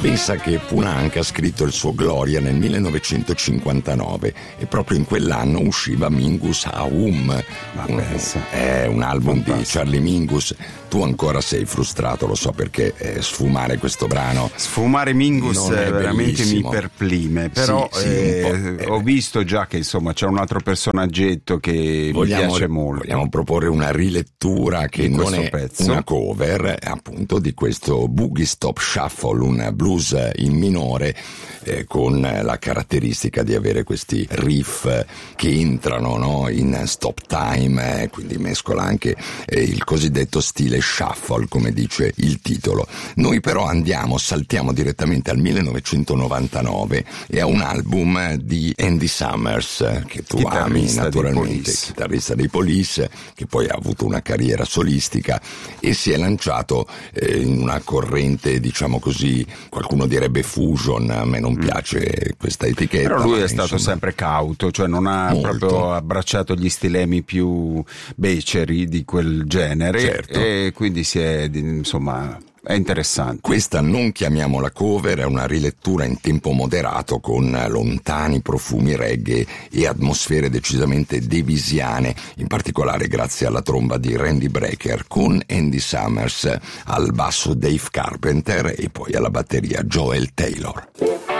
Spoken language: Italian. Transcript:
Pensa che Poulenc ha scritto il suo Gloria nel 1959 e proprio in quell'anno usciva Mingus Aum, un album di Charlie Mingus. Tu ancora sei frustrato, lo so, perché sfumare questo brano, sfumare Mingus veramente bellissimo. Mi perplime, però ho visto già che insomma c'è un altro personaggetto che mi piace molto. Vogliamo proporre una rilettura che non è una cover, appunto, di questo Boogie Stop Shuffle, un blues in minore, con la caratteristica di avere questi riff che entrano, no, in stop time, quindi mescola anche il cosiddetto stile shuffle, come dice il titolo. Noi però saltiamo direttamente al 1999 e a un album di Andy Summers, che tu ami naturalmente, chitarrista dei Police, che poi ha avuto una carriera solistica e si è lanciato in una corrente, diciamo così, qualcuno direbbe fusion, a me non piace questa etichetta. Però lui è stato sempre cauto, cioè non ha proprio abbracciato gli stilemi più beceri di quel genere, certo. E quindi è interessante. Questa non chiamiamola cover, è una rilettura in tempo moderato con lontani profumi reggae e atmosfere decisamente devisiane, in particolare grazie alla tromba di Randy Brecker, con Andy Summers al basso, Dave Carpenter, e poi alla batteria Joel Taylor.